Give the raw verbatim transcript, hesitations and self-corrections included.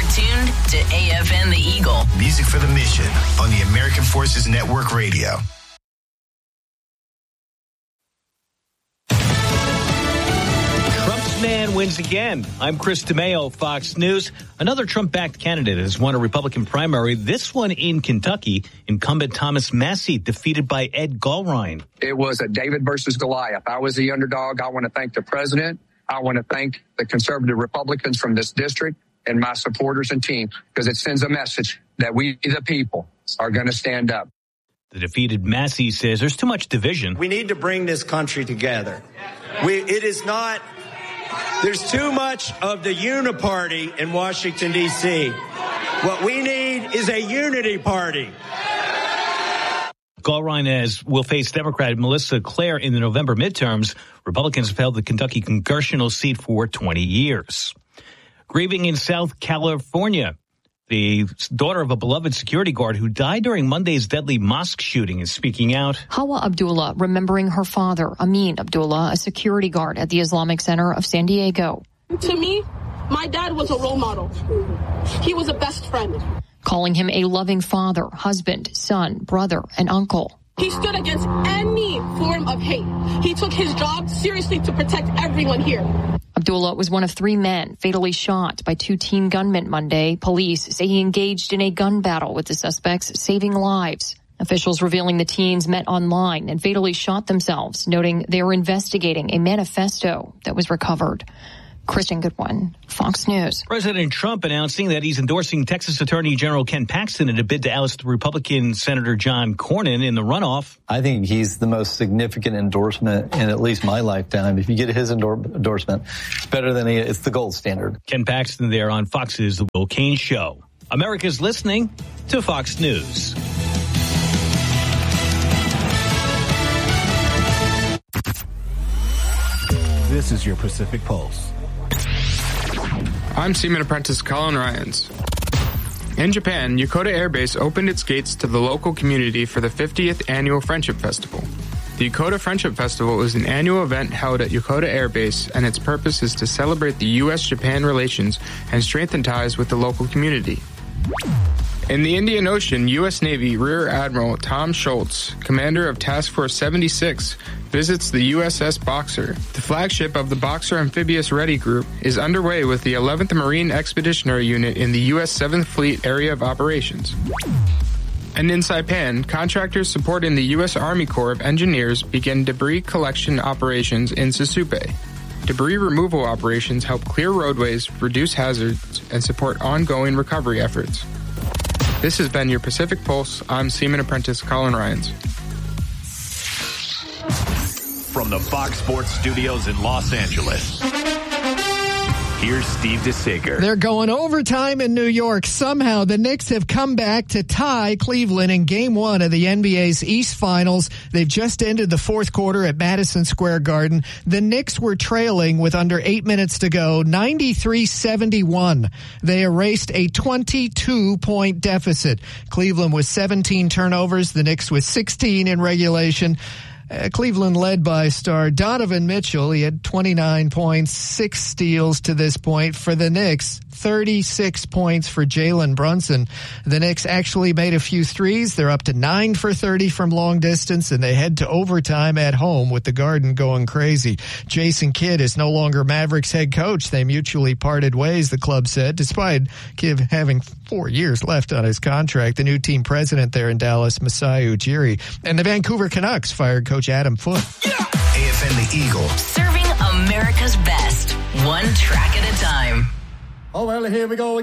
tuned to A F N The Eagle. Music for the mission on the American Forces Network Radio. Trump's man wins again. I'm Chris DeMeo, Fox News. Another Trump-backed candidate has won a Republican primary, this one in Kentucky. Incumbent Thomas Massie defeated by Ed Gallrein. It was a David versus Goliath. I was the underdog. I want to thank the president. I want to thank the conservative Republicans from this district and my supporters and team, because it sends a message that we, the people, are going to stand up. The defeated Massie says there's too much division. We need to bring this country together. We, it is not, there's too much of the uniparty in Washington, D C What we need is a unity party. Gallrein as will face Democrat Melissa Claire in the November midterms. Republicans have held the Kentucky congressional seat for twenty years. Grieving in South California, the daughter of a beloved security guard who died during Monday's deadly mosque shooting is speaking out. Hawa Abdullah remembering her father, Amin Abdullah, a security guard at the Islamic Center of San Diego. To me, my dad was a role model. He was a best friend. Calling him a loving father, husband, son, brother, and uncle. He stood against any form of hate. He took his job seriously to protect everyone here. Abdullah was one of three men fatally shot by two teen gunmen Monday. Police say he engaged in a gun battle with the suspects, saving lives. Officials revealing the teens met online and fatally shot themselves, noting they were investigating a manifesto that was recovered. Kristen Goodwin, Fox News. President Trump announcing that he's endorsing Texas Attorney General Ken Paxton in a bid to oust Republican Senator John Cornyn in the runoff. I think he's the most significant endorsement in at least my lifetime. If you get his endor- endorsement, it's better than he, it's the gold standard. Ken Paxton there on Fox's The Will Cain Show. America's listening to Fox News. This is your Pacific Pulse. I'm Seaman Apprentice Colin Ryans. In Japan, Yokota Air Base opened its gates to the local community for the fiftieth Annual Friendship Festival. The Yokota Friendship Festival is an annual event held at Yokota Air Base, and its purpose is to celebrate the U S Japan relations and strengthen ties with the local community. In the Indian Ocean, U S Navy Rear Admiral Tom Schultz, commander of Task Force seventy-six, visits the U S S Boxer. The flagship of the Boxer Amphibious Ready Group is underway with the eleventh Marine Expeditionary Unit in the U S seventh Fleet Area of Operations. And in Saipan, contractors supporting the U S Army Corps of Engineers begin debris collection operations in Susupe. Debris removal operations help clear roadways, reduce hazards, and support ongoing recovery efforts. This has been your Pacific Pulse. I'm Seaman Apprentice Colin Ryans. From the Fox Sports Studios in Los Angeles, here's Steve DeSager. They're going overtime in New York. Somehow the Knicks have come back to tie Cleveland in game one of the N B A's East Finals. They've just ended the fourth quarter at Madison Square Garden. The Knicks were trailing with under eight minutes to go, ninety-three seventy-one. They erased a twenty-two point deficit. Cleveland with seventeen turnovers, the Knicks with sixteen in regulation. Uh, Cleveland led by star Donovan Mitchell. He had twenty-nine points, six steals to this point. For the Knicks, thirty-six points for Jalen Brunson. The Knicks actually made a few threes. They're up to nine for thirty from long distance, and they head to overtime at home with the Garden going crazy. Jason Kidd is no longer Mavericks head coach. They mutually parted ways, the club said, despite Kidd having four years left on his contract. The new team president there in Dallas, Masai Ujiri. And the Vancouver Canucks fired coach Adam Foote. Yeah. A F N The Eagle. Serving America's best, one track at a time. Oh, well, here we go.